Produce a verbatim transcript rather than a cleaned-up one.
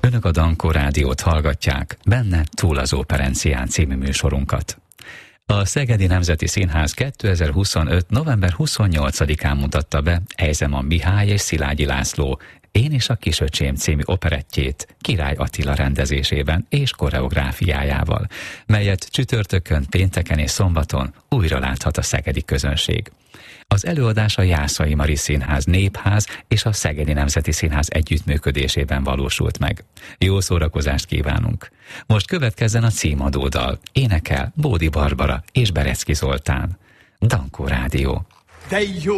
Önök a Dankó Rádiót hallgatják, benne Túl az Óperencián című műsorunkat. A Szegedi Nemzeti Színház kétezer-huszonöt. november huszonnyolcadikán mutatta be Ejzeman Mihály és Szilágyi László Én és a kisöcsém című operettjét Király Attila rendezésében és koreográfiájával, melyet csütörtökön, pénteken és szombaton újra láthat a szegedi közönség. Az előadás a Jászai Mari Színház Népház és a Szegedi Nemzeti Színház együttműködésében valósult meg. Jó szórakozást kívánunk! Most következzen a címadó dal. Énekel Bódi Barbara és Berecki Zoltán. Dankó Rádió. De jó